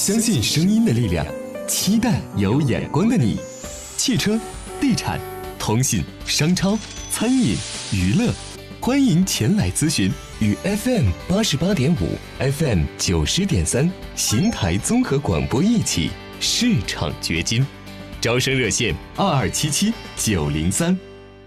相信声音的力量，期待有眼光的你。汽车、地产、通信、商超、餐饮、娱乐，欢迎前来咨询，与 FM 88.5、FM 90.3邢台综合广播一起市场掘金。招生热线2277-903。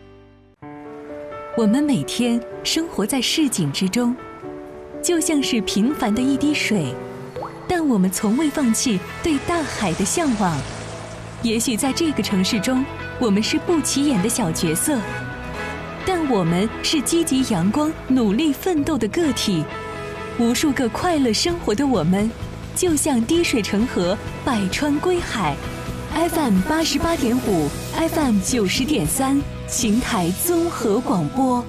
我们每天生活在市井之中，就像是平凡的一滴水，但我们从未放弃对大海的向往。也许在这个城市中，我们是不起眼的小角色，但我们是积极阳光、努力奋斗的个体。无数个快乐生活的我们，就像滴水成河，百川归海。FM 88.5、FM 90.3，邢台综合广播。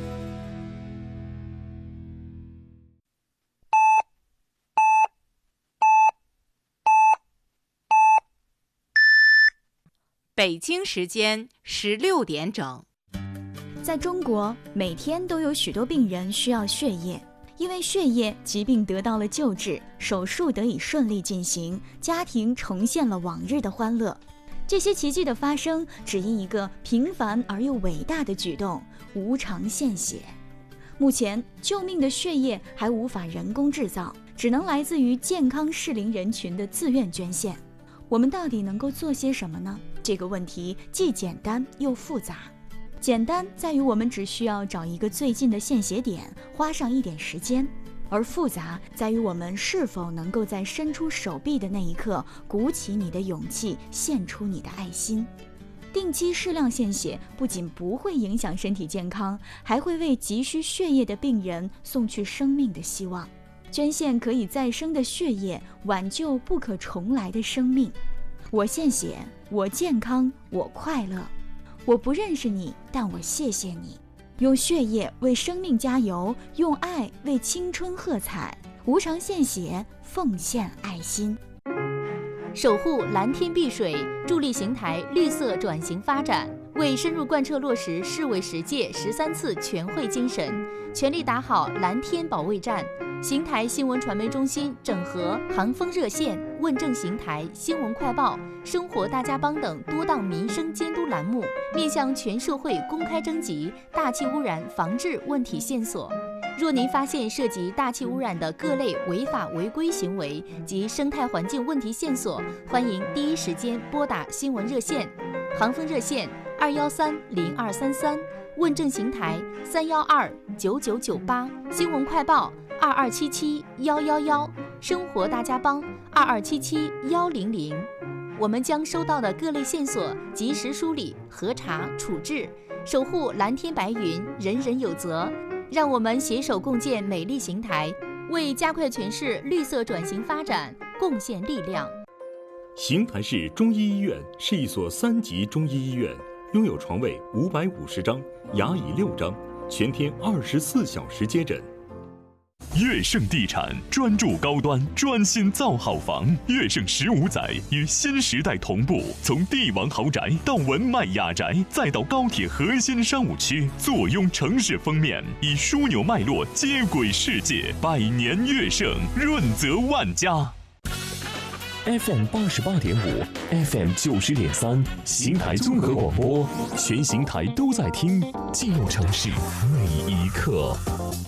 北京时间16点整。 在中国，每天都有许多病人需要血液，因为血液，疾病得到了救治，手术得以顺利进行，家庭重现了往日的欢乐。这些奇迹的发生，只因一个平凡而又伟大的举动——无偿献血。目前，救命的血液还无法人工制造，只能来自于健康适龄人群的自愿捐献。我们到底能够做些什么呢？这个问题既简单又复杂。简单在于我们只需要找一个最近的献血点，花上一点时间；而复杂在于我们是否能够在伸出手臂的那一刻，鼓起你的勇气，献出你的爱心。定期适量献血不仅不会影响身体健康，还会为急需血液的病人送去生命的希望。捐献可以再生的血液，挽救不可重来的生命。我献血，我健康，我快乐。我不认识你，但我谢谢你。用血液为生命加油，用爱为青春喝彩。无偿献血，奉献爱心。 守护蓝天碧水，助力邢台绿色转型发展，为深入贯彻落实市委10届13次全会精神，全力打好蓝天保卫战。邢台新闻传媒中心整合航风热线、问政邢台、新闻快报、生活大家帮等多档民生监督栏目，面向全社会公开征集大气污染防治问题线索。若您发现涉及大气污染的各类违法违规行为及生态环境问题线索，欢迎第一时间拨打新闻热线，航风热线213-0233，问政邢台312-9998，新闻快报2277-111，生活大家帮2277-100。我们将收到的各类线索及时梳理、核查、处置，守护蓝天白云，人人有责。让我们携手共建美丽邢台，为加快全市绿色转型发展贡献力量。 邢台市中医医院是一所3级中医医院，拥有床位550张，牙椅6张，全天24小时接诊。 悦盛地产专注高端，专心造好房。悦盛15载与新时代同步，从帝王豪宅到文迈雅宅，再到高铁核心商务区，坐拥城市封面，以枢纽脉络接轨世界。百年悦盛，润泽万家。 FM 88.5、FM 90.3，邢台综合广播，全邢台都在听，进入城市每一刻。